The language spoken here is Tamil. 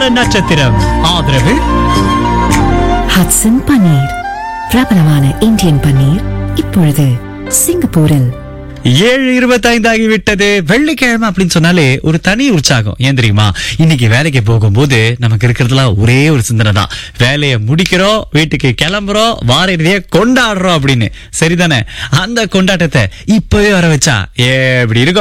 நட்சத்திரம். ஆதரவு ஹட்சன் பன்னீர், பிரபலமான இந்தியன் பன்னீர், இப்பொழுது சிங்கப்பூரில். 7:25 ஆகிவிட்டது. வெள்ளிக்கிழமை அப்படின்னு சொன்னாலே ஒரு தனி உற்சாகம். ஏன் தெரியுமா? இன்னைக்கு வேலைக்கு போகும்போது நமக்கு இருக்கிறதுலாம் ஒரே ஒரு சிந்தனை தான். வேலையை முடிக்கிறோம், வீட்டுக்கு கிளம்புறோம், வார இறுதியை கொண்டாடுறோம் அப்படின்னு. சரிதானே? அந்த கொண்டாட்டத்தை இப்பவே வர வச்சா எப்படி இருக்கும்?